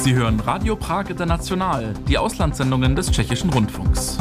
Sie hören Radio Prag International, die Auslandssendungen des Tschechischen Rundfunks.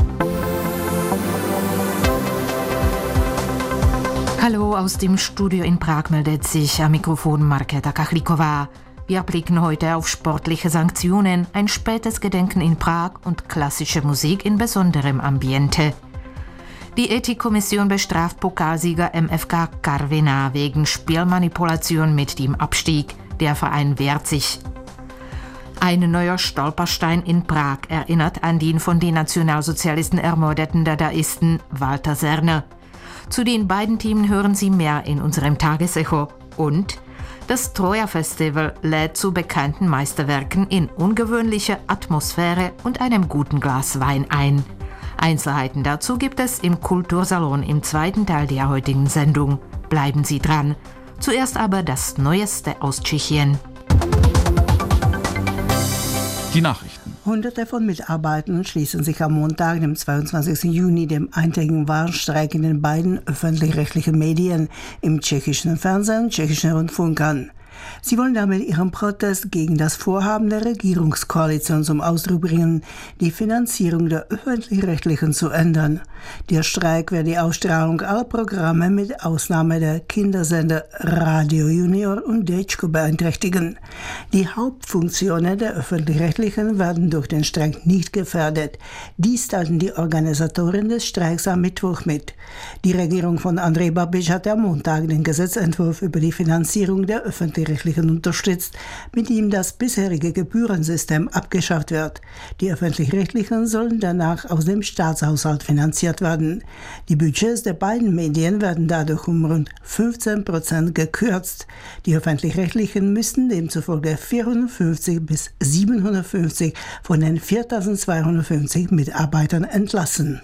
Hallo, aus dem Studio in Prag meldet sich am Mikrofon Markéta Kachlíková. Wir blicken heute auf sportliche Sanktionen, ein spätes Gedenken in Prag und klassische Musik in besonderem Ambiente. Die Ethikkommission bestraft Pokalsieger MFK Karviná wegen Spielmanipulation mit dem Abstieg. Der Verein wehrt sich. Ein neuer Stolperstein in Prag erinnert an den von den Nationalsozialisten ermordeten Dadaisten Walter Serner. Zu den beiden Themen hören Sie mehr in unserem Tagesecho. Und das Troja Festival lädt zu bekannten Meisterwerken in ungewöhnlicher Atmosphäre und einem guten Glas Wein ein. Einzelheiten dazu gibt es im Kultursalon im zweiten Teil der heutigen Sendung. Bleiben Sie dran. Zuerst aber das Neueste aus Tschechien. Die Nachrichten. Hunderte von Mitarbeitern schließen sich am Montag, dem 22. Juni, dem eintägigen Warnstreik in den beiden öffentlich-rechtlichen Medien, im tschechischen Fernsehen und tschechischen Rundfunk an. Sie wollen damit ihren Protest gegen das Vorhaben der Regierungskoalition zum Ausdruck bringen, die Finanzierung der Öffentlich-Rechtlichen zu ändern. Der Streik wird die Ausstrahlung aller Programme mit Ausnahme der Kindersender Radio Junior und Dečko beeinträchtigen. Die Hauptfunktionen der Öffentlich-Rechtlichen werden durch den Streik nicht gefährdet. Dies teilten die Organisatoren des Streiks am Mittwoch mit. Die Regierung von Andrej Babiš hat am Montag den Gesetzentwurf über die Finanzierung der Öffentlich-Rechtlichen unterstützt, mit dem das bisherige Gebührensystem abgeschafft wird. Die Öffentlich-Rechtlichen sollen danach aus dem Staatshaushalt finanziert werden. Die Budgets der beiden Medien werden dadurch um rund 15% gekürzt. Die Öffentlich-Rechtlichen müssten demzufolge 450 bis 750 von den 4.250 Mitarbeitern entlassen.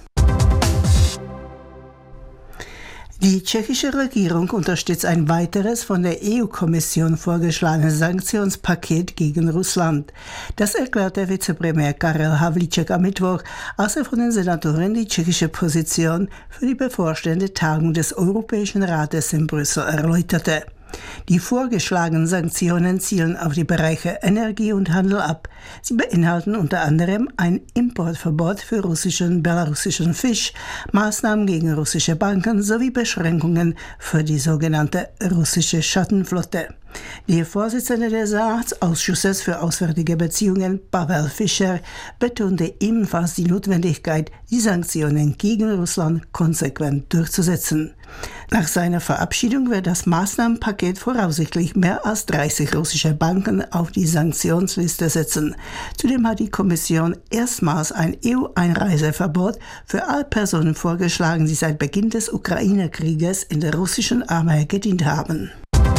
Die tschechische Regierung unterstützt ein weiteres von der EU-Kommission vorgeschlagenes Sanktionspaket gegen Russland. Das erklärte Vizepremier Karel Havlíček am Mittwoch, als er von den Senatoren die tschechische Position für die bevorstehende Tagung des Europäischen Rates in Brüssel erläuterte. Die vorgeschlagenen Sanktionen zielen auf die Bereiche Energie und Handel ab. Sie beinhalten unter anderem ein Importverbot für russischen und belarussischen Fisch, Maßnahmen gegen russische Banken sowie Beschränkungen für die sogenannte russische Schattenflotte. Der Vorsitzende des Senatsausschusses für Auswärtige Beziehungen, Pavel Fischer, betonte ebenfalls die Notwendigkeit, die Sanktionen gegen Russland konsequent durchzusetzen. Nach seiner Verabschiedung wird das Maßnahmenpaket voraussichtlich mehr als 30 russische Banken auf die Sanktionsliste setzen. Zudem hat die Kommission erstmals ein EU-Einreiseverbot für alle Personen vorgeschlagen, die seit Beginn des Ukraine-Krieges in der russischen Armee gedient haben.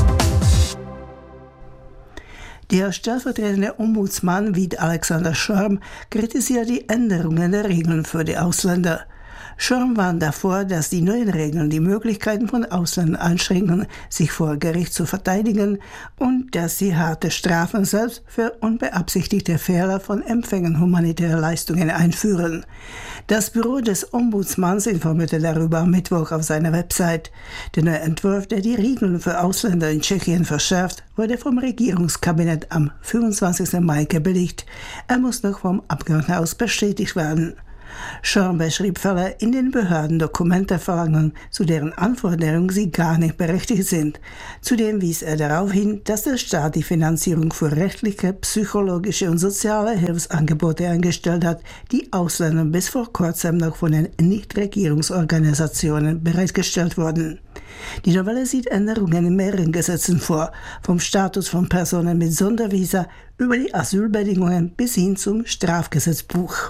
Der stellvertretende Ombudsmann Vít Alexander Schorm kritisiert die Änderungen der Regeln für die Ausländer. Schorm warnt davor, dass die neuen Regeln die Möglichkeiten von Ausländern einschränken, sich vor Gericht zu verteidigen und dass sie harte Strafen selbst für unbeabsichtigte Fehler von Empfängern humanitärer Leistungen einführen. Das Büro des Ombudsmanns informierte darüber am Mittwoch auf seiner Website. Der neue Entwurf, der die Regeln für Ausländer in Tschechien verschärft, wurde vom Regierungskabinett am 25. Mai gebilligt. Er muss noch vom Abgeordnetenhaus bestätigt werden. Schorm beschrieb Fälle, in denen Behörden Dokumente verlangen, zu deren Anforderung sie gar nicht berechtigt sind. Zudem wies er darauf hin, dass der Staat die Finanzierung für rechtliche, psychologische und soziale Hilfsangebote eingestellt hat, die Ausländern bis vor kurzem noch von den Nichtregierungsorganisationen bereitgestellt wurden. Die Novelle sieht Änderungen in mehreren Gesetzen vor, vom Status von Personen mit Sondervisa über die Asylbedingungen bis hin zum Strafgesetzbuch.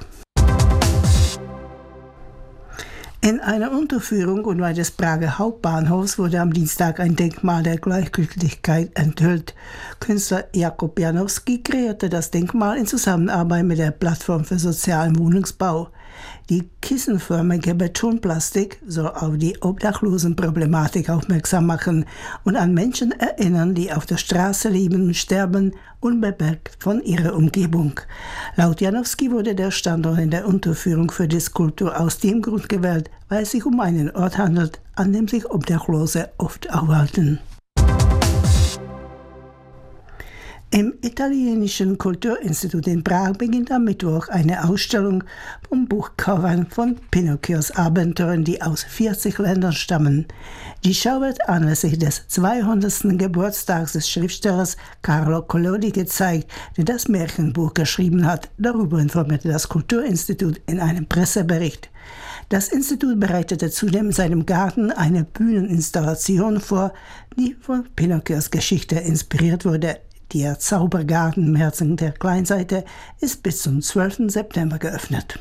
In einer Unterführung unweit des Prager Hauptbahnhofs wurde am Dienstag ein Denkmal der Gleichgültigkeit enthüllt. Künstler Jakub Janowski kreierte das Denkmal in Zusammenarbeit mit der Plattform für sozialen Wohnungsbau. Die kissenförmige Betonplastik soll auf die Obdachlosenproblematik aufmerksam machen und an Menschen erinnern, die auf der Straße leben und sterben, unbemerkt von ihrer Umgebung. Laut Janowski wurde der Standort in der Unterführung für die Skulptur aus dem Grund gewählt, weil es sich um einen Ort handelt, an dem sich Obdachlose oft aufhalten. Im italienischen Kulturinstitut in Prag beginnt am Mittwoch eine Ausstellung von Buchcovern von Pinocchios Abenteuern, die aus 40 Ländern stammen. Die Schau wird anlässlich des 200. Geburtstags des Schriftstellers Carlo Collodi gezeigt, der das Märchenbuch geschrieben hat. Darüber informierte das Kulturinstitut in einem Pressebericht. Das Institut bereitete zudem in seinem Garten eine Bühneninstallation vor, die von Pinocchios Geschichte inspiriert wurde. Der Zaubergarten im Herzen der Kleinseite ist bis zum 12. September geöffnet.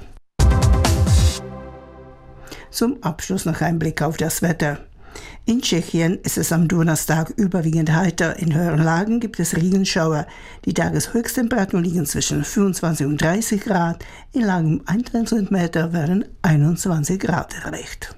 Zum Abschluss noch ein Blick auf das Wetter. In Tschechien ist es am Donnerstag überwiegend heiter. In höheren Lagen gibt es Regenschauer. Die Tageshöchsttemperaturen liegen zwischen 25 und 30 Grad. In Lagen um 1 Zentimeter werden 21 Grad erreicht.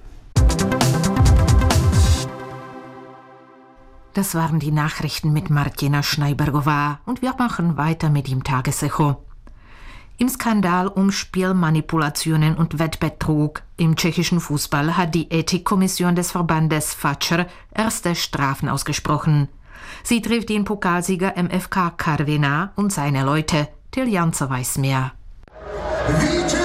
Das waren die Nachrichten mit Martina Schneibergová und wir machen weiter mit dem Tagesecho. Im Skandal um Spielmanipulationen und Wettbetrug im tschechischen Fußball hat die Ethikkommission des Verbandes FACER erste Strafen ausgesprochen. Sie trifft den Pokalsieger MFK Karviná und seine Leute. Till Janzer weiß mehr.